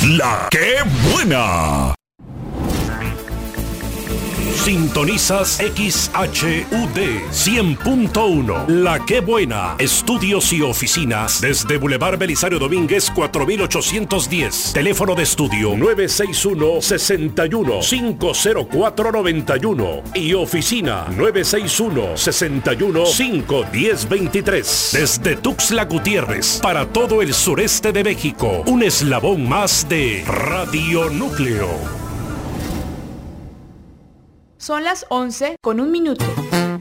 La que buena. Sintonizas XHUD 100.1. La que buena. Estudios y oficinas desde Boulevard Belisario Domínguez 4810. Teléfono de estudio 961-61-50491 y oficina 961-61-51023. Desde Tuxtla Gutiérrez para todo el sureste de México. Un eslabón más de Radio Núcleo. Son las 11:01.